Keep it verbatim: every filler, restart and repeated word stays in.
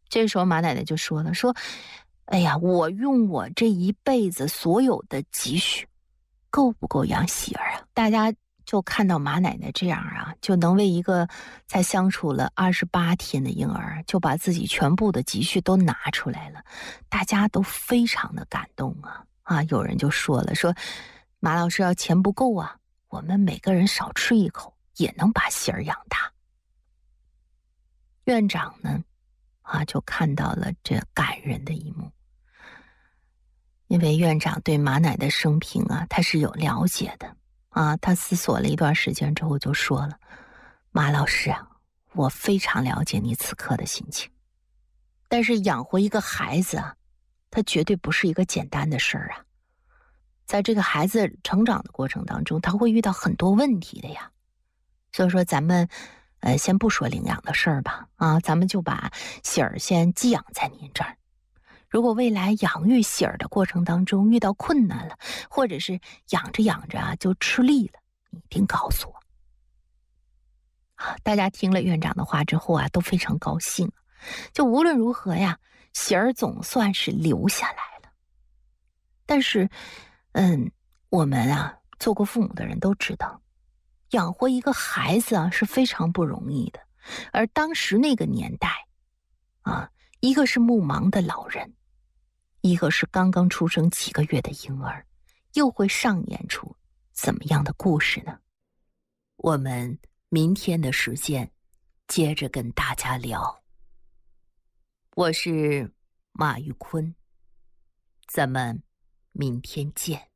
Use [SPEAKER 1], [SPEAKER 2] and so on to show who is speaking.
[SPEAKER 1] 这时候马奶奶就说了，说哎呀，我用我这一辈子所有的积蓄，够不够养喜儿啊？大家就看到马奶奶这样啊，就能为一个才相处了二十八天的婴儿，就把自己全部的积蓄都拿出来了，大家都非常的感动啊啊！有人就说了，说马老师要钱不够啊，我们每个人少吃一口，也能把喜儿养大。院长呢，啊，就看到了这感人的一幕。因为院长对马奶的生平啊，他是有了解的啊。他思索了一段时间之后就说了：“马老师啊，我非常了解你此刻的心情，但是养活一个孩子啊，他绝对不是一个简单的事儿啊。在这个孩子成长的过程当中，他会遇到很多问题的呀。所以说，咱们呃先不说领养的事儿吧，啊，咱们就把喜儿先寄养在您这儿。如果未来养育喜儿的过程当中遇到困难了，或者是养着养着啊就吃力了，你一定告诉我。”大家听了院长的话之后啊，都非常高兴。就无论如何呀，喜儿总算是留下来了。但是，嗯，我们啊做过父母的人都知道，养活一个孩子啊是非常不容易的。而当时那个年代，啊，一个是目盲的老人，一个是刚刚出生几个月的婴儿，又会上演出怎么样的故事呢？我们明天的时间接着跟大家聊。我是马玉坤，咱们明天见。